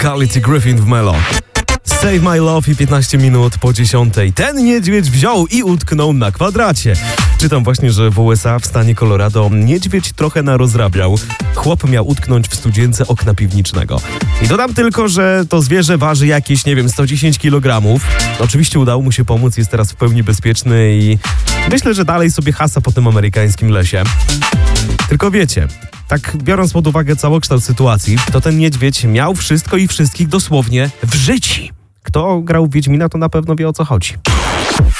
Quality Griffin w Melo. Save My Love i 15 minut po 10. Ten niedźwiedź wziął i utknął na kwadracie. Czytam właśnie, że w USA w stanie Colorado niedźwiedź trochę narozrabiał. Chłop miał utknąć w studzience okna piwniczego. I dodam tylko, że to zwierzę waży jakieś, 110 kg. Oczywiście udało mu się pomóc, jest teraz w pełni bezpieczny i myślę, że dalej sobie hasa po tym amerykańskim lesie. Tylko wiecie, tak biorąc pod uwagę całokształt sytuacji, to ten niedźwiedź miał wszystko i wszystkich dosłownie w życiu. Kto grał w Wiedźmina, to na pewno wie, o co chodzi.